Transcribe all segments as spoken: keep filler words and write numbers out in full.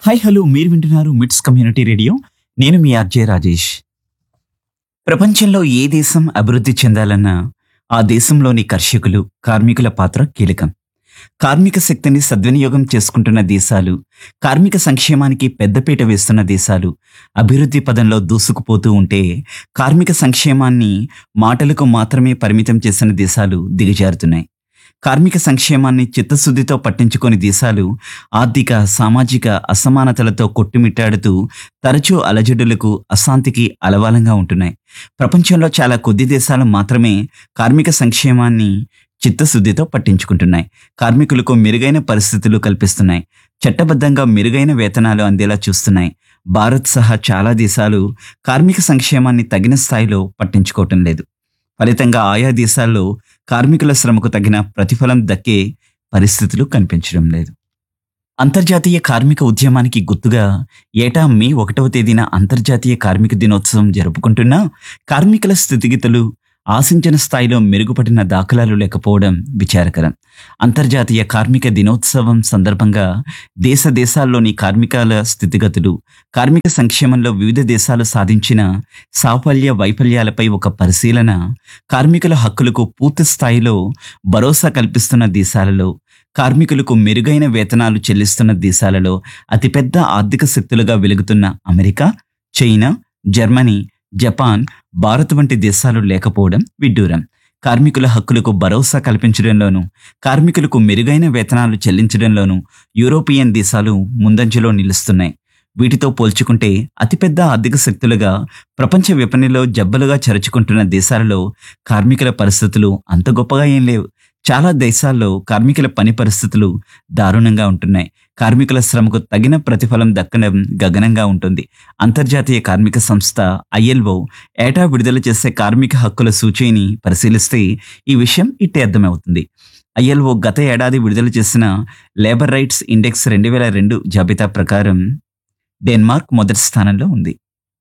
Hi hello మీరు వింటున్నారు మిట్స్ కమ్యూనిటీ రేడియో. నేను మీ ఆర్జే రాజేష్. ప్రపంచంలో ఏ దేశం అభివృద్ధి చెందాలన్నా ఆ దేశంలోని కర్షకులు, కార్మికుల పాత్ర కీలకం. కార్మిక శక్తిని సద్వినియోగం చేసుకుంటున్న దేశాలు, కార్మిక సంక్షేమానికి పెద్దపీట వేస్తున్న దేశాలు అభివృద్ధి పదంలో దూసుకుపోతూ ఉంటే, కార్మిక సంక్షేమాన్ని మాటలకు మాత్రమే పరిమితం చేసిన దేశాలు దిగజారుతున్నాయి. కార్మిక సంక్షేమాన్ని చిత్తశుద్ధితో పట్టించుకొని దేశాలు ఆర్థిక, సామాజిక అసమానతలతో కొట్టుమిట్టాడుతూ తరచూ అలజడులకు, అశాంతికి అలవాలంగా ఉంటున్నాయి. ప్రపంచంలో చాలా కొద్ది దేశాలు మాత్రమే కార్మిక సంక్షేమాన్ని చిత్తశుద్ధితో పట్టించుకుంటున్నాయి. కార్మికులకు మెరుగైన పరిస్థితులు కల్పిస్తున్నాయి. చట్టబద్ధంగా మెరుగైన వేతనాలు అందేలా చూస్తున్నాయి. భారత్ సహా చాలా దేశాలు కార్మిక సంక్షేమాన్ని తగిన స్థాయిలో పట్టించుకోవటం లేదు. ఫలితంగా ఆయా దేశాల్లో కార్మికుల శ్రమకు తగిన ప్రతిఫలం దక్కే పరిస్థితులు కనిపించడం లేదు. అంతర్జాతీయ కార్మిక ఉద్యమానికి గుర్తుగా ఏటా మే ఒకటవ తేదీన అంతర్జాతీయ కార్మిక దినోత్సవం జరుపుకుంటున్నా కార్మికుల స్థితిగతులు ఆశించిన స్థాయిలో మెరుగుపడిన దాఖలాలు లేకపోవడం విచారకరం. అంతర్జాతీయ కార్మిక దినోత్సవం సందర్భంగా దేశ దేశాల్లోని కార్మికుల స్థితిగతులు, కార్మిక సంక్షేమంలో వివిధ దేశాలు సాధించిన సాఫల్య వైఫల్యాలపై ఒక పరిశీలన, కార్మికుల హక్కులకు పూర్తి స్థాయిలో భరోసా కల్పిస్తున్న దేశాలలో, కార్మికులకు మెరుగైన వేతనాలు చెల్లిస్తున్న దేశాలలో అతిపెద్ద ఆర్థిక శక్తులుగా వెలుగుతున్న America, China, Germany, Japan, Bharat వంటి దేశాలు లేకపోవడం విడ్డూరం. కార్మికుల హక్కులకు భరోసా కల్పించడంలోనూ, కార్మికులకు మెరుగైన వేతనాలు చెల్లించడంలోనూ యూరోపియన్ దేశాలు ముందంజలో నిలుస్తున్నాయి. వీటితో పోల్చుకుంటే అతిపెద్ద ఆర్థిక శక్తులుగా ప్రపంచ విపణిలో జబ్బలుగా చరుచుకుంటున్న దేశాలలో కార్మికుల పరిస్థితులు అంత గొప్పగా ఏం లేవు. చాలా దేశాల్లో కార్మికుల పని పరిస్థితులు దారుణంగా ఉంటున్నాయి. కార్మికుల శ్రమకు తగిన ప్రతిఫలం దక్కడం గగనంగా ఉంటుంది. అంతర్జాతీయ కార్మిక సంస్థ ఐఎల్ఓ ఏటా విడుదల చేసే కార్మిక హక్కుల సూచీని పరిశీలిస్తే ఈ విషయం ఇట్టే అర్థమవుతుంది. ఐఎల్ఓ గత ఏడాది విడుదల చేసిన లేబర్ రైట్స్ ఇండెక్స్ రెండు వేల రెండు జాబితా ప్రకారం డెన్మార్క్ మొదటి స్థానంలో ఉంది.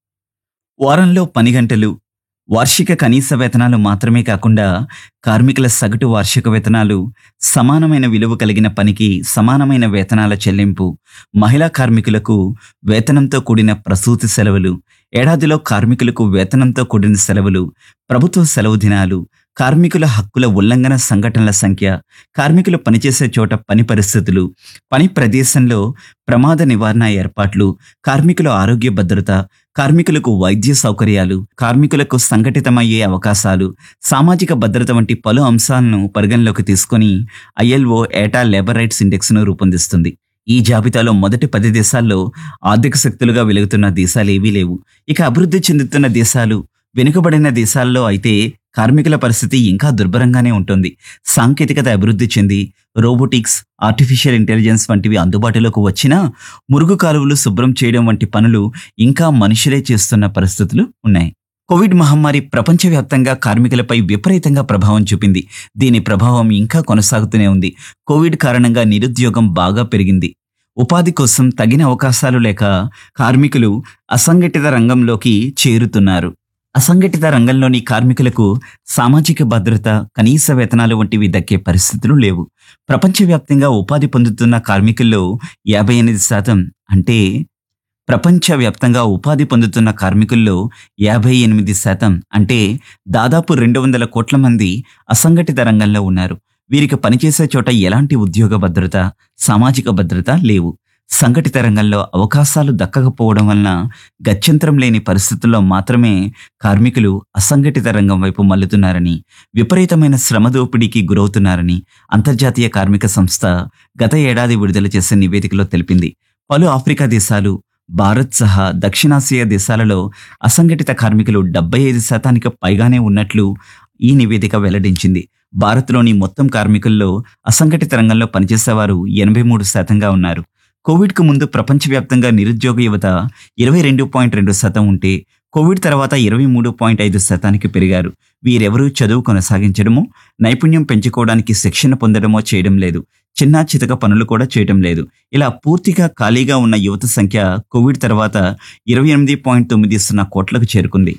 వారంలో పని గంటలు, వార్షిక కనీస వేతనాలు మాత్రమే కాకుండా కార్మికుల సగటు వార్షిక వేతనాలు, సమానమైన విలువ కలిగిన పనికి సమానమైన వేతనాల చెల్లింపు, మహిళా కార్మికులకు వేతనంతో కూడిన ప్రసూతి సెలవులు, ఏడాదిలో కార్మికులకు వేతనంతో కూడిన సెలవులు, ప్రభుత్వ సెలవు దినాలు, కార్మికుల హక్కుల ఉల్లంఘన సంఘటనల సంఖ్య, కార్మికులు పనిచేసే చోట పని పరిస్థితులు, పని ప్రదేశంలో ప్రమాద నివారణ ఏర్పాట్లు, కార్మికుల ఆరోగ్య భద్రత, కార్మికులకు వైద్య సౌకర్యాలు, కార్మికులకు సంఘటితమయ్యే అవకాశాలు, సామాజిక భద్రత వంటి పలు అంశాలను పరిగణలోకి తీసుకొని ఐఎల్ఓ ఏటా లేబర్ రైట్స్ ఇండెక్స్ను రూపొందిస్తుంది. ఈ జాబితాలో మొదటి పది దేశాల్లో ఆర్థిక శక్తులుగా వెలుగుతున్న దేశాలు ఏవీ లేవు. ఇక అభివృద్ధి చెందుతున్న దేశాలు, వెనుకబడిన దేశాల్లో అయితే కార్మికుల పరిస్థితి ఇంకా దుర్భరంగానే ఉంటుంది. సాంకేతికత అభివృద్ధి చెంది రోబోటిక్స్, ఆర్టిఫిషియల్ ఇంటెలిజెన్స్ వంటివి అందుబాటులోకి వచ్చినా మురుగు కాలువలు శుభ్రం చేయడం వంటి పనులు ఇంకా మనుషులే చేస్తున్న పరిస్థితులు ఉన్నాయి. కోవిడ్ మహమ్మారి ప్రపంచవ్యాప్తంగా కార్మికులపై విపరీతంగా ప్రభావం చూపింది. దీని ప్రభావం ఇంకా కొనసాగుతూనే ఉంది. కోవిడ్ కారణంగా నిరుద్యోగం బాగా పెరిగింది. ఉపాధి కోసం తగిన అవకాశాలు లేక కార్మికులు అసంఘటిత రంగంలోకి చేరుతున్నారు. అసంఘటిత రంగంలోని కార్మికులకు సామాజిక భద్రత, కనీస వేతనాలు వంటివి దక్కే పరిస్థితులు లేవు. ప్రపంచవ్యాప్తంగా ఉపాధి పొందుతున్న కార్మికుల్లో యాభై ఎనిమిది శాతం అంటే ప్రపంచవ్యాప్తంగా ఉపాధి పొందుతున్న కార్మికుల్లో యాభై ఎనిమిది శాతం అంటే దాదాపు రెండు వందల కోట్ల మంది అసంఘటిత రంగంలో ఉన్నారు. వీరికి పనిచేసే చోట ఎలాంటి ఉద్యోగ భద్రత, సామాజిక భద్రత లేవు. సంఘటిత రంగంలో అవకాశాలు దక్కకపోవడం వలన గత్యంతరం లేని పరిస్థితుల్లో మాత్రమే కార్మికులు అసంఘటిత రంగం వైపు మల్లుతున్నారని, విపరీతమైన శ్రమ దోపిడీకి గురవుతున్నారని అంతర్జాతీయ కార్మిక సంస్థ గత ఏడాది విడుదల చేసే నివేదికలో తెలిపింది. పలు ఆఫ్రికా దేశాలు, భారత్ సహా దక్షిణాసియా దేశాలలో అసంఘటిత కార్మికులు డెబ్బై ఐదు శాతానికి పైగానే ఉన్నట్లు ఈ నివేదిక వెల్లడించింది. భారత్లోని మొత్తం కార్మికుల్లో అసంఘటిత రంగంలో పనిచేసేవారు ఎనభై మూడు శాతంగా ఉన్నారు. కోవిడ్కు ముందు ప్రపంచవ్యాప్తంగా నిరుద్యోగ యువత ఇరవై రెండు పాయింట్ రెండు శాతం ఉంటే కోవిడ్ తర్వాత ఇరవై మూడు పాయింట్ ఐదు శాతానికి పెరిగారు. వీరెవరూ చదువు కొనసాగించడమో, నైపుణ్యం పెంచుకోవడానికి శిక్షణ పొందడమో చేయడం లేదు. చిన్న చితక పనులు కూడా చేయడం లేదు. ఇలా పూర్తిగా ఖాళీగా ఉన్న యువత సంఖ్య కోవిడ్ తర్వాత ఇరవై ఎనిమిది పాయింట్ తొమ్మిది సున్నా కోట్లకు చేరుకుంది.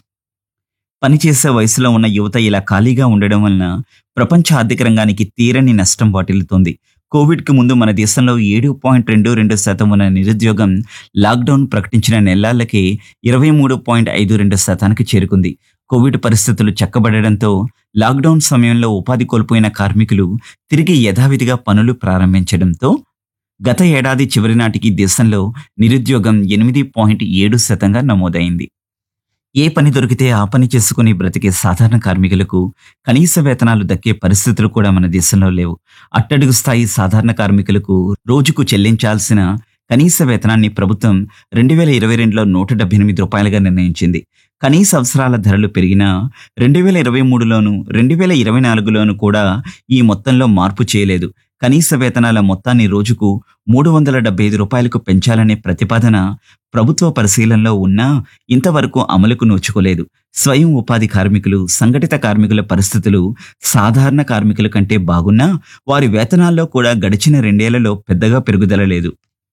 పనిచేసే వయసులో ఉన్న యువత ఇలా ఖాళీగా ఉండడం వలన ప్రపంచ ఆర్థిక రంగానికి తీరని నష్టం వాటిల్లుతోంది. కోవిడ్కి ముందు మన దేశంలో ఏడు పాయింట్ రెండు రెండు శాతం ఉన్న నిరుద్యోగం లాక్డౌన్ ప్రకటించిన నెలలకే ఇరవై మూడు పాయింట్ ఐదు రెండు శాతానికి చేరుకుంది. కోవిడ్ పరిస్థితులు చక్కబడడంతో లాక్డౌన్ సమయంలో ఉపాధి కోల్పోయిన కార్మికులు తిరిగి యథావిధిగా పనులు ప్రారంభించడంతో గత ఏడాది చివరి నాటికి దేశంలో నిరుద్యోగం ఎనిమిది పాయింట్ ఏడు శాతంగా నమోదైంది. ఏ పని దొరికితే ఆ పని చేసుకుని బ్రతికే సాధారణ కార్మికులకు కనీస వేతనాలు దక్కే పరిస్థితులు కూడా మన దేశంలో లేవు. అట్టడుగు స్థాయి సాధారణ కార్మికులకు రోజుకు చెల్లించాల్సిన కనీస వేతనాన్ని ప్రభుత్వం రెండు వేల ఇరవై రెండులో నూట డెబ్బై ఎనిమిది రూపాయలుగా నిర్ణయించింది. కనీస అవసరాల ధరలు పెరిగినా రెండు వేల ఇరవై మూడులోను రెండు వేల ఇరవై నాలుగులోను కూడా ఈ మొత్తంలో మార్పు చేయలేదు. కనీస వేతనాల మొత్తాన్ని రోజుకు మూడు వందల డెబ్బై ఐదు రూపాయలకు పెంచాలనే ప్రతిపాదన ప్రభుత్వ పరిశీలనలో ఉన్నా ఇంతవరకు అమలుకు నోచుకోలేదు. స్వయం ఉపాధి కార్మికులు, సంఘటిత కార్మికుల పరిస్థితులు సాధారణ కార్మికుల కంటే బాగున్నా వారి వేతనాల్లో కూడా గడిచిన రెండేళ్లలో పెద్దగా పెరుగుదల లేదు.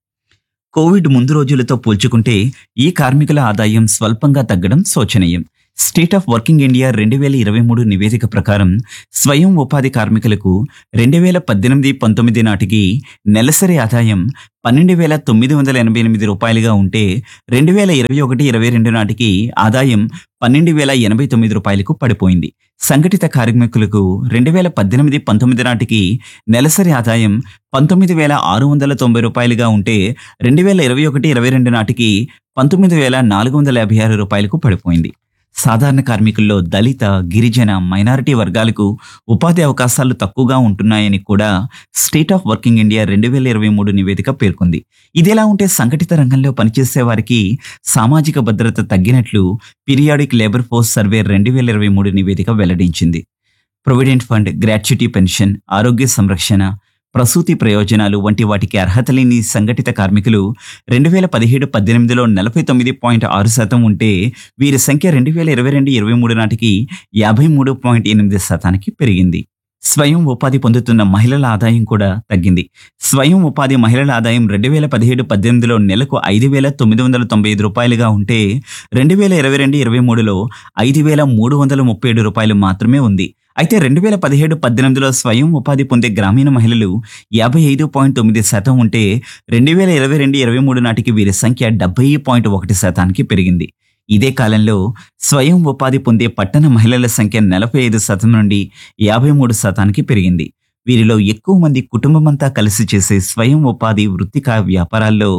కోవిడ్ ముందు రోజులతో పోల్చుకుంటే ఈ కార్మికుల ఆదాయం స్వల్పంగా తగ్గడం శోచనీయం. స్టేట్ ఆఫ్ వర్కింగ్ ఇండియా రెండు వేల ఇరవై మూడు నివేదిక ప్రకారం స్వయం ఉపాధి కార్మికులకు రెండు వేల పద్దెనిమిది పంతొమ్మిది నాటికి నెలసరి ఆదాయం పన్నెండు వేల తొమ్మిది వందల ఎనభై ఎనిమిది రూపాయలుగా ఉంటే రెండు వేల ఇరవై ఒకటి ఇరవై రెండు నాటికి ఆదాయం పన్నెండు వేల ఎనభై తొమ్మిది రూపాయలకు పడిపోయింది. సంఘటిత కార్మికులకు రెండు వేల పద్దెనిమిది పంతొమ్మిది నాటికి నెలసరి ఆదాయం పంతొమ్మిది వేల ఆరు వందల తొంభై రూపాయలుగా ఉంటే రెండు వేల ఇరవై ఒకటి ఇరవై రెండు నాటికి పంతొమ్మిది వేల నాలుగు వందల యాభై ఆరు రూపాయలకు పడిపోయింది. సాధారణ కార్మికుల్లో దళిత, గిరిజన, మైనారిటీ వర్గాలకు ఉపాధి అవకాశాలు తక్కువగా ఉంటున్నాయని కూడా స్టేట్ ఆఫ్ వర్కింగ్ ఇండియా రెండు వేల ఇరవై మూడు నివేదిక పేర్కొంది. ఇదిలా ఉంటే సంఘటిత రంగంలో పనిచేసే వారికి సామాజిక భద్రత తగ్గినట్లు పీరియాడిక్ లేబర్ ఫోర్స్ సర్వే రెండు వేల ఇరవై మూడు నివేదిక వెల్లడించింది. ప్రొవిడెంట్ ఫండ్, గ్రాట్యుటీ పెన్షన్, ఆరోగ్య సంరక్షణ, ప్రసూతి ప్రయోజనాలు వంటి వాటికి అర్హత లేని సంఘటిత కార్మికులు రెండు వేల పదిహేడు పద్దెనిమిదిలో నలభై తొమ్మిది పాయింట్ ఆరు శాతం ఉంటే వీరి సంఖ్య రెండు వేల ఇరవై రెండు ఇరవై మూడు నాటికి యాభై మూడు పాయింట్ ఎనిమిది శాతానికి పెరిగింది. స్వయం ఉపాధి పొందుతున్న మహిళల ఆదాయం కూడా తగ్గింది. స్వయం ఉపాధి మహిళల ఆదాయం రెండు వేల పదిహేడు పద్దెనిమిదిలో నెలకు ఐదు వేల తొమ్మిది వందల తొంభై ఐదు రూపాయలుగా ఉంటే రెండు వేల ఇరవై రెండు ఇరవై మూడులో ఐదు వేల మూడు వందల ముప్పై ఏడు రూపాయలు మాత్రమే ఉంది. అయితే రెండు వేల పదిహేడు పద్దెనిమిదిలో స్వయం ఉపాధి పొందే గ్రామీణ మహిళలు యాభై ఐదు పాయింట్ తొమ్మిది శాతం ఉంటే రెండు వేల ఇరవై రెండు ఇరవై మూడు నాటికి వీరి సంఖ్య డెబ్బై పాయింట్ ఒకటి శాతానికి పెరిగింది. ఇదే కాలంలో స్వయం ఉపాధి పొందే పట్టణ మహిళల సంఖ్య నలభై ఐదు శాతం నుండి యాభై మూడు శాతానికి పెరిగింది. వీరిలో ఎక్కువ మంది కుటుంబమంతా కలిసి చేసే స్వయం ఉపాధి వృత్తికా వ్యాపారాల్లో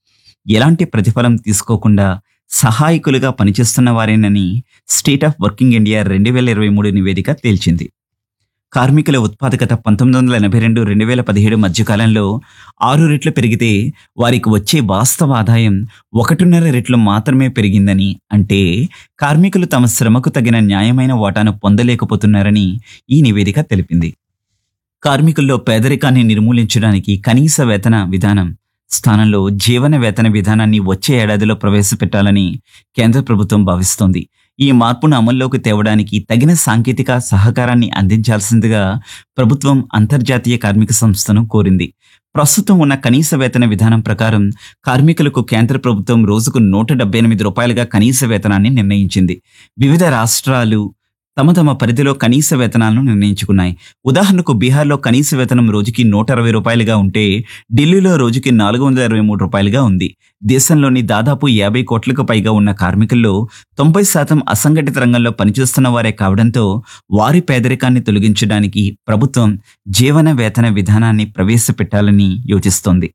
ఎలాంటి ప్రతిఫలం తీసుకోకుండా సహాయకులుగా పనిచేస్తున్న వారేనని స్టేట్ ఆఫ్ వర్కింగ్ ఇండియా రెండు వేల ఇరవై మూడు నివేదిక తేల్చింది. కార్మికుల ఉత్పాదకత పంతొమ్మిది వందల ఎనభై రెండు రెండు వేల పదిహేడు మధ్యకాలంలో ఆరు రెట్లు పెరిగితే వారికి వచ్చే వాస్తవ ఆదాయం ఒకటిన్నర రెట్లు మాత్రమే పెరిగిందని, అంటే కార్మికులు తమ శ్రమకు తగిన న్యాయమైన వాటాను పొందలేకపోతున్నారని ఈ నివేదిక తెలిపింది. కార్మికుల్లో పేదరికాన్ని నిర్మూలించడానికి కనీస వేతన విధానం స్థానంలో జీవన వేతన విధానాన్ని వచ్చే ఏడాదిలో ప్రవేశపెట్టాలని కేంద్ర ప్రభుత్వం భావిస్తోంది. ఈ మార్పును అమల్లోకి తేవడానికి తగిన సాంకేతిక సహకారాన్ని అందించాల్సిందిగా ప్రభుత్వం అంతర్జాతీయ కార్మిక సంస్థను కోరింది. ప్రస్తుతం ఉన్న కనీస వేతన విధానం ప్రకారం కార్మికులకు కేంద్ర ప్రభుత్వం రోజుకు నూట డెబ్బై ఎనిమిది రూపాయలుగా కనీస వేతనాన్ని నిర్ణయించింది. వివిధ రాష్ట్రాలు తమ తమ పరిధిలో కనీస వేతనాలను నిర్ణయించుకున్నాయి. ఉదాహరణకు బీహార్లో కనీస వేతనం రోజుకి నూట అరవై రూపాయలుగా ఉంటే ఢిల్లీలో రోజుకి నాలుగు వందల ఇరవై మూడు రూపాయలుగా ఉంది. దేశంలోని దాదాపు యాభై కోట్లకు పైగా ఉన్న కార్మికుల్లో తొంభై శాతం అసంఘటిత రంగంలో పనిచేస్తున్న వారే కావడంతో వారి పేదరికాన్ని తొలగించడానికి ప్రభుత్వం జీవన వేతన విధానాన్ని ప్రవేశపెట్టాలని యోచిస్తోంది.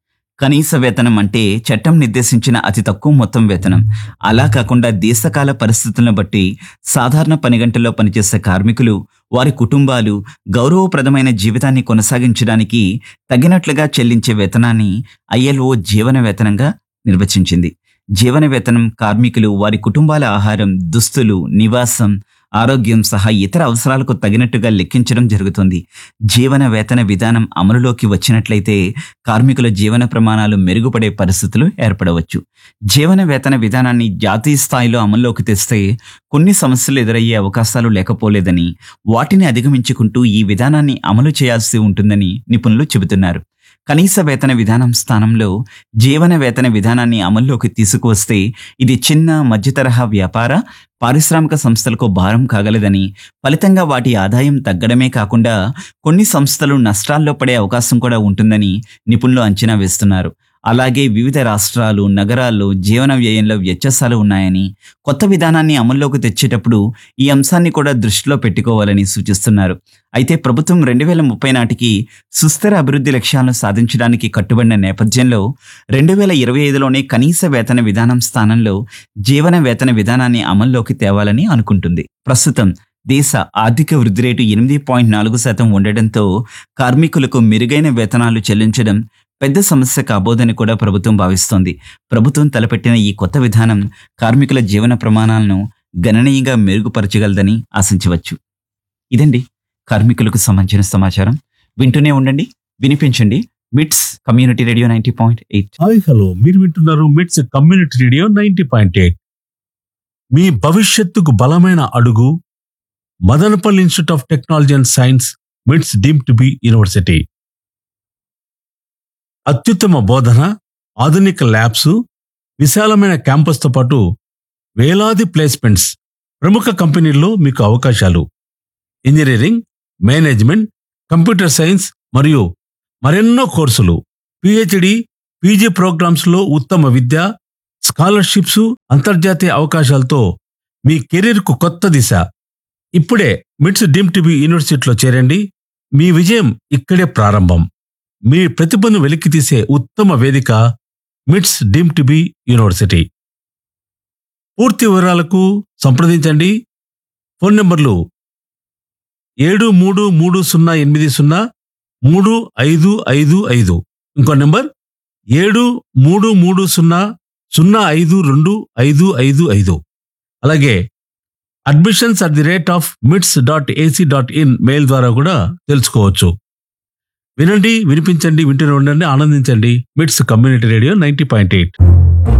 కనీస వేతనం అంటే చట్టం నిర్దేశించిన అతి తక్కువ మొత్తం వేతనం. అలా కాకుండా దేశకాల పరిస్థితులను బట్టి సాధారణ పని గంటల్లో పనిచేసే కార్మికులు, వారి కుటుంబాలు గౌరవప్రదమైన జీవితాన్ని కొనసాగించడానికి తగినట్లుగా చెల్లించే వేతనాన్ని ఐఎల్ఓ జీవన వేతనంగా నిర్వచించింది. జీవన వేతనం కార్మికులు వారి కుటుంబాల ఆహారం, దుస్తులు, నివాసం, ఆరోగ్యం సహా ఇతర అవసరాలకు తగినట్టుగా లెక్కించడం జరుగుతుంది. జీవన వేతన విధానం అమలులోకి వచ్చినట్లయితే కార్మికుల జీవన ప్రమాణాలు మెరుగుపడే పరిస్థితులు ఏర్పడవచ్చు. జీవన వేతన విధానాన్ని జాతీయ స్థాయిలో అమల్లోకి తెస్తే కొన్ని సమస్యలు ఎదురయ్యే అవకాశాలు లేకపోలేదని, వాటిని అధిగమించుకుంటూ ఈ విధానాన్ని అమలు చేయాల్సి ఉంటుందని నిపుణులు చెబుతున్నారు. కనీస వేతన విధానం స్థానంలో జీవన వేతన విధానాన్ని అమల్లోకి తీసుకువస్తే ఇది చిన్న మధ్యతరహా వ్యాపార పారిశ్రామిక సంస్థలకు భారం కాగలదని, ఫలితంగా వాటి ఆదాయం తగ్గడమే కాకుండా కొన్ని సంస్థలు నష్టాల్లో పడే అవకాశం కూడా ఉంటుందని నిపుణులు అంచనా వేస్తున్నారు. అలాగే వివిధ రాష్ట్రాలు, నగరాల్లో జీవన వ్యయంలో వ్యత్యాసాలు ఉన్నాయని, కొత్త విధానాన్ని అమల్లోకి తెచ్చేటప్పుడు ఈ అంశాన్ని కూడా దృష్టిలో పెట్టుకోవాలని సూచిస్తున్నారు. అయితే ప్రభుత్వం రెండు వేల ముప్పై నాటికి సుస్థిర అభివృద్ధి లక్ష్యాలను సాధించడానికి కట్టుబడిన నేపథ్యంలో రెండు వేల ఇరవై ఐదులోనే కనీస వేతన విధానం స్థానంలో జీవన వేతన విధానాన్ని అమల్లోకి తేవాలని అనుకుంటుంది. ప్రస్తుతం దేశ ఆర్థిక వృద్ధి రేటు ఎనిమిది పాయింట్ నాలుగు శాతం ఉండడంతో కార్మికులకు మెరుగైన వేతనాలు చెల్లించడం పెద్ద సమస్య కాబోదని కూడా ప్రభుత్వం భావిస్తోంది. ప్రభుత్వం తలపెట్టిన ఈ కొత్త విధానం కార్మికుల జీవన ప్రమాణాలను గణనీయంగా మెరుగుపరచగలదని ఆశించవచ్చు. ఇదండి కార్మికులకు సంబంధించిన సమాచారం. వింటూనే ఉండండి, వినిపించండి. మిట్స్ community radio ninety point eight. Hi hello, మీరు వింటున్నారు మిట్స్ community radio ninety point eight. మీ భవిష్యత్తుకు బలమైన అడుగు Madanapalle institute of technology and science, మిట్స్ డీమ్డ్ టు బి యూనివర్సిటీ. అత్యుత్తమ బోధన, ఆధునిక ల్యాబ్స్, విశాలమైన క్యాంపస్తో పాటు వేలాది ప్లేస్మెంట్స్, ప్రముఖ కంపెనీల్లో మీకు అవకాశాలు. ఇంజనీరింగ్, మేనేజ్మెంట్, కంప్యూటర్ సైన్స్ మరియు మరెన్నో కోర్సులు, పిహెచ్డి, పీజీ ప్రోగ్రామ్స్లో ఉత్తమ విద్య, స్కాలర్షిప్స్, అంతర్జాతీయ అవకాశాలతో మీ కెరీర్కు కొత్త దిశ. ఇప్పుడే మిట్స్ డీమ్డ్ టు బి యూనివర్సిటీలో చేరండి. మీ విజయం ఇక్కడే ప్రారంభం. మీ ప్రతిభను వెలికితీసే ఉత్తమ వేదిక మిట్స్ డీమ్డ్ టు బి యూనివర్సిటీ. పూర్తి వివరాలకు సంప్రదించండి. ఫోన్ నంబర్లు ఏడు మూడు మూడు సున్నా ఎనిమిది సున్నా మూడు ఐదు ఐదు ఐదు. ఇంకో నెంబర్ ఏడు మూడు మూడు సున్నా సున్నా ఐదు రెండు ఐదు ఐదు ఐదు. అలాగే admissions at the rate of మిట్స్ dot AC dot in mail ద్వారా కూడా తెలుసుకోవచ్చు. వినండి, వినిపించండి, వింటూనే ఉండండి, ఆనందించండి. మిట్స్ community radio ninety point eight.